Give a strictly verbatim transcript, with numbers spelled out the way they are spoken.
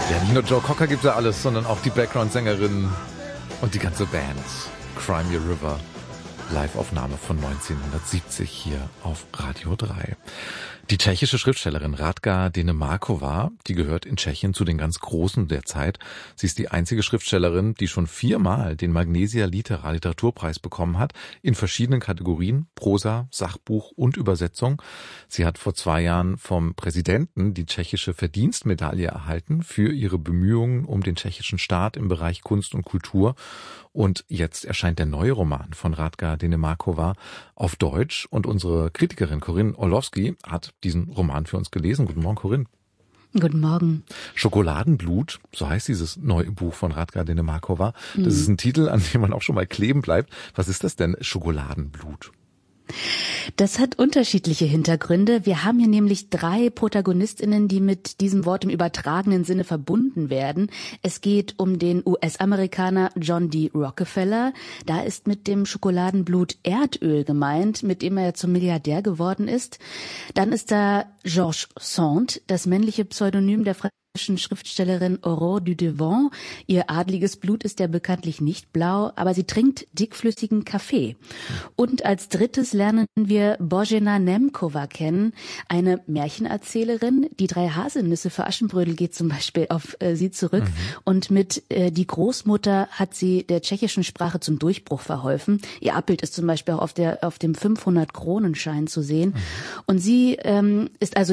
Ja, nicht nur Joe Cocker gibt ja alles, sondern auch die Background-Sängerin und die ganze Band. Cry Me a River. Live-Aufnahme von neunzehnhundertsiebzig hier auf Radio drei. Die tschechische Schriftstellerin Radka Denemarková, die gehört in Tschechien zu den ganz Großen der Zeit. Sie ist die einzige Schriftstellerin, die schon viermal den Magnesia Litera Literaturpreis bekommen hat, in verschiedenen Kategorien, Prosa, Sachbuch und Übersetzung. Sie hat vor zwei Jahren vom Präsidenten die tschechische Verdienstmedaille erhalten für ihre Bemühungen um den tschechischen Staat im Bereich Kunst und Kultur. Und jetzt erscheint der neue Roman von Radka Denemarková auf Deutsch. Und unsere Kritikerin Corinne Orlowski hat diesen Roman für uns gelesen. Guten Morgen, Corinne. Guten Morgen. Schokoladenblut, so heißt dieses neue Buch von Radka Denemarková. Das Mhm. ist ein Titel, an dem man auch schon mal kleben bleibt. Was ist das denn, Schokoladenblut? Das hat unterschiedliche Hintergründe. Wir haben hier nämlich drei ProtagonistInnen, die mit diesem Wort im übertragenen Sinne verbunden werden. Es geht um den U S-Amerikaner John D. Rockefeller. Da ist mit dem Schokoladenblut Erdöl gemeint, mit dem er zum Milliardär geworden ist. Dann ist da Georges Sand, das männliche Pseudonym der Schriftstellerin Aurore Dudevant. Ihr adliges Blut ist ja bekanntlich nicht blau, aber sie trinkt dickflüssigen Kaffee. Und als drittes lernen wir Božena Němcová kennen, eine Märchenerzählerin. Die drei Haselnüsse für Aschenbrödel geht zum Beispiel auf äh, sie zurück. Mhm. Und mit äh, die Großmutter hat sie der tschechischen Sprache zum Durchbruch verholfen. Ihr Abbild ist zum Beispiel auch auf der auf dem fünfhundert-Kronenschein zu sehen. Mhm. Und sie ähm, ist also